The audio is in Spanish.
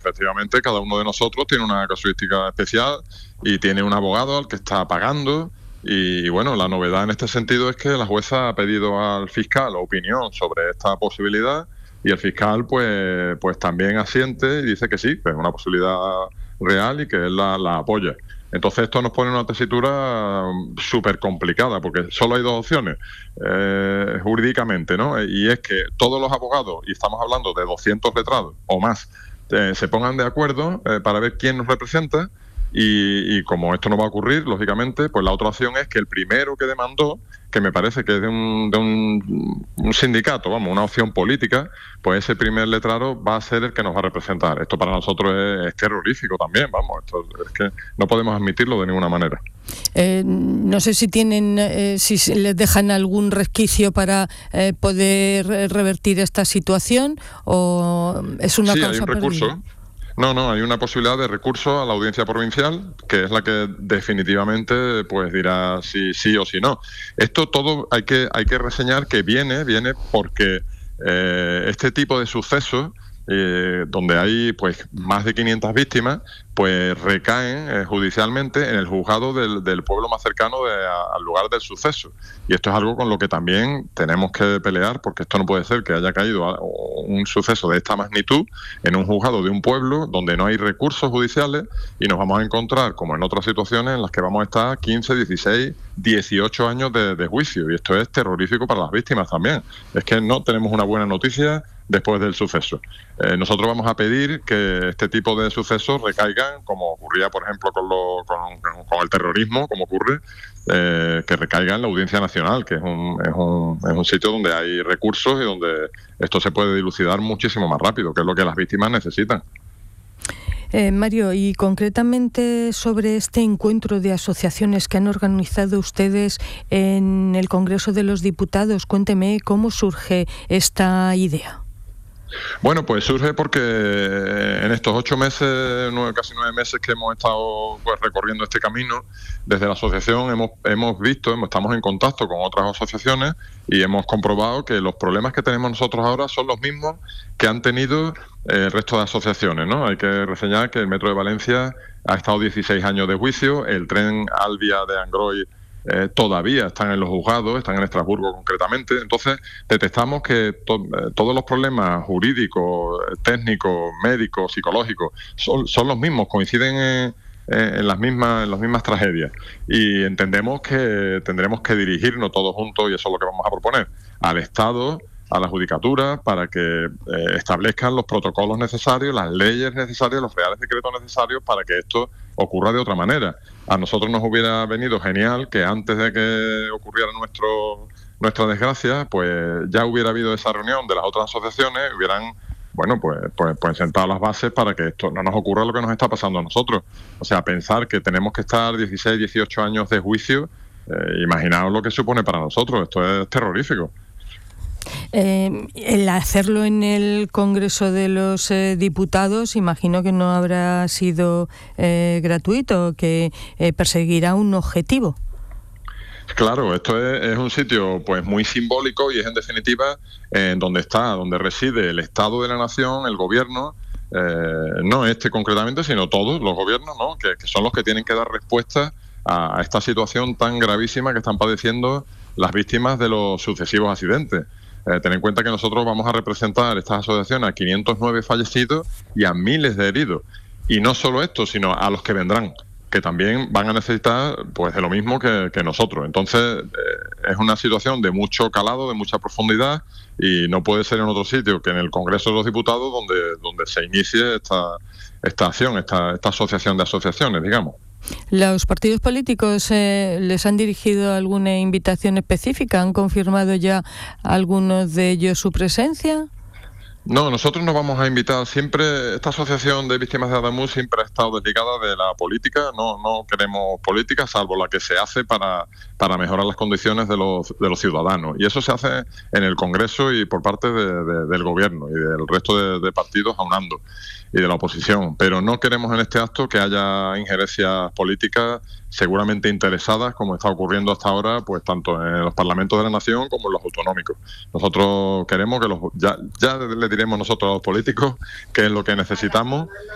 efectivamente cada uno de nosotros tiene una casuística especial y tiene un abogado al que está pagando. Y bueno, la novedad en este sentido es que la jueza ha pedido al fiscal opinión sobre esta posibilidad y el fiscal pues también asiente y dice que sí, que es una posibilidad real y que él la apoya. Entonces esto nos pone en una tesitura súper complicada porque solo hay dos opciones jurídicamente, ¿no? Y es que todos los abogados, y estamos hablando de 200 letrados o más, se pongan de acuerdo para ver quién nos representa. Y como esto no va a ocurrir, lógicamente, pues la otra opción es que el primero que demandó, que me parece que es de un sindicato, vamos, una opción política, pues ese primer letrado va a ser el que nos va a representar. Esto para nosotros es terrorífico también, vamos, esto es que no podemos admitirlo de ninguna manera. No sé si tienen, si les dejan algún resquicio para poder revertir esta situación o es una causa hay un recurso. perdida. No, hay una posibilidad de recurso a la audiencia provincial, que es la que definitivamente pues dirá si sí o si no. Esto todo hay que reseñar que viene porque este tipo de sucesos, donde hay pues más de 500 víctimas, pues recaen judicialmente en el juzgado del pueblo más cercano al lugar del suceso. Y esto es algo con lo que también tenemos que pelear, porque esto no puede ser que haya caído un suceso de esta magnitud en un juzgado de un pueblo donde no hay recursos judiciales y nos vamos a encontrar, como en otras situaciones, en las que vamos a estar 15, 16, 18 años de juicio. Y esto es terrorífico para las víctimas también. Es que no tenemos una buena noticia después del suceso. Nosotros vamos a pedir que este tipo de sucesos recaigan, como ocurría, por ejemplo, con el terrorismo, como ocurre, que recaiga en la Audiencia Nacional, que es un sitio donde hay recursos y donde esto se puede dilucidar muchísimo más rápido, que es lo que las víctimas necesitan. Mario, y concretamente sobre este encuentro de asociaciones que han organizado ustedes en el Congreso de los Diputados, cuénteme cómo surge esta idea. Bueno, pues surge porque en estos 8 meses, casi 9 meses que hemos estado pues recorriendo este camino, desde la asociación hemos visto, estamos en contacto con otras asociaciones y hemos comprobado que los problemas que tenemos nosotros ahora son los mismos que han tenido el resto de asociaciones, ¿no? Hay que reseñar que el Metro de Valencia ha estado 16 años de juicio, el tren Alvia de Angroy todavía están en los juzgados, están en Estrasburgo concretamente. Entonces detectamos que todos los problemas jurídicos, técnicos, médicos, psicológicos son los mismos, coinciden en las mismas tragedias, y entendemos que tendremos que dirigirnos todos juntos, y eso es lo que vamos a proponer al Estado, a la Judicatura, para que establezcan los protocolos necesarios, las leyes necesarias, los reales decretos necesarios para que esto ocurra de otra manera. A nosotros nos hubiera venido genial que antes de que ocurriera nuestra desgracia, pues ya hubiera habido esa reunión de las otras asociaciones, hubieran pues sentado las bases para que esto no nos ocurra lo que nos está pasando a nosotros. O sea, pensar que tenemos que estar 16, 18 años de juicio, imaginaos lo que supone para nosotros, esto es terrorífico. El hacerlo en el Congreso de los Diputados, imagino que no habrá sido gratuito, que perseguirá un objetivo. Claro, esto es un sitio pues muy simbólico y es en definitiva donde reside el Estado de la Nación, el gobierno, no este concretamente, sino todos los gobiernos, ¿no? que son los que tienen que dar respuesta a esta situación tan gravísima que están padeciendo las víctimas de los sucesivos accidentes. Ten en cuenta que nosotros vamos a representar estas asociaciones a 509 fallecidos y a miles de heridos. Y no solo esto, sino a los que vendrán, que también van a necesitar pues de lo mismo que nosotros. Entonces es una situación de mucho calado, de mucha profundidad, y no puede ser en otro sitio que en el Congreso de los Diputados donde se inicie esta acción, esta asociación de asociaciones, digamos. ¿Los partidos políticos les han dirigido alguna invitación específica? ¿Han confirmado ya algunos de ellos su presencia? No, nosotros nos vamos a invitar siempre. Esta asociación de víctimas de Adamus siempre ha estado desligada de la política. No queremos política, salvo la que se hace para mejorar las condiciones de los ciudadanos. Y eso se hace en el Congreso y por parte del Gobierno y del resto de partidos aunando, y de la oposición. Pero no queremos en este acto que haya injerencias políticas seguramente interesadas, como está ocurriendo hasta ahora, pues tanto en los parlamentos de la nación como en los autonómicos. Nosotros queremos que ya le diremos nosotros a los políticos qué es lo que necesitamos